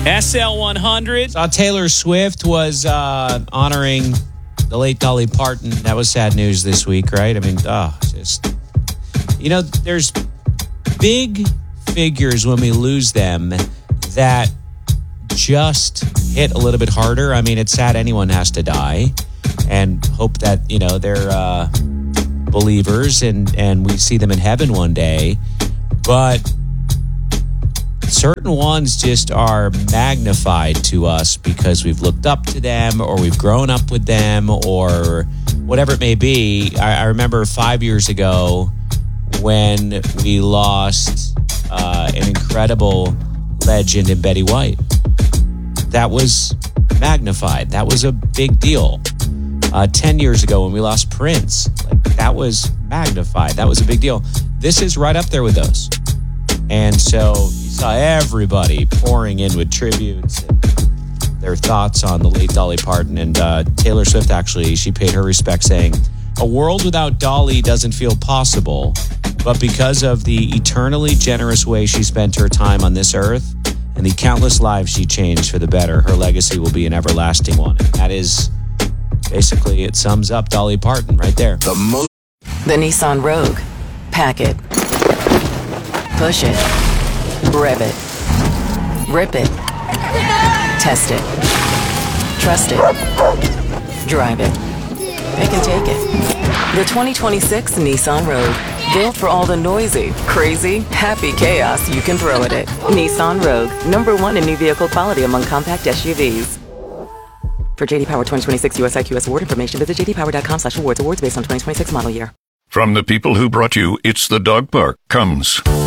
SL100. Taylor Swift was honoring the late Dolly Parton. That was sad news this week, right? I mean, there's big figures when we lose them that just hit a little bit harder. I mean, it's sad anyone has to die, and hope that, they're believers and we see them in heaven one day. But certain ones just are magnified to us because we've looked up to them or we've grown up with them or whatever it may be. I remember 5 years ago when we lost an incredible legend in Betty White. That was magnified. That was a big deal. 10 years ago when we lost Prince, that was magnified. That was a big deal. This is right up there with those. And so you saw everybody pouring in with tributes and their thoughts on the late Dolly Parton. And Taylor Swift, actually, she paid her respects saying, "A world without Dolly doesn't feel possible, but because of the eternally generous way she spent her time on this earth and the countless lives she changed for the better, her legacy will be an everlasting one." And that is basically, it sums up Dolly Parton right there. The Nissan Rogue. Pack it. Push it. Rev it. Rip it. Test it. Trust it. Drive it. Pick and take it. The 2026 Nissan Rogue. Built for all the noisy, crazy, happy chaos you can throw at it. Nissan Rogue. #1 in new vehicle quality among compact SUVs. For J.D. Power 2026 US IQS award information, visit jdpower.com/awards. Awards based on 2026 model year. From the people who brought you It's the Dog Park comes